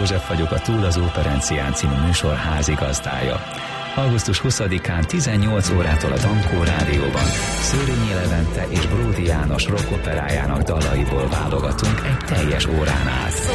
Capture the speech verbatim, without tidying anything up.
József vagyok, a Túl az Óperencián című műsor házigazdája. augusztus huszadikán tizennyolc órától a Dankó Rádióban Szőrényi Levente és Bródi János rockoperájának dalaiból válogatunk egy teljes órán át.